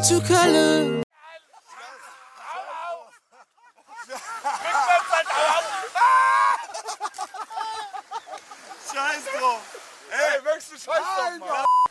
true color. Scheiß drauf! Ey, möchtest du Scheiß drauf machen?